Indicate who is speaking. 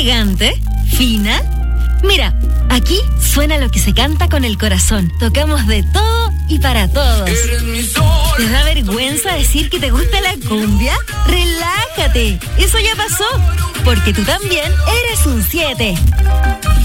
Speaker 1: elegante, fina. Mira, aquí suena lo que se canta con el corazón. Tocamos de todo y para todos. ¿Te da vergüenza decir que te gusta la cumbia? Relájate, eso ya pasó, porque tú también eres un 7.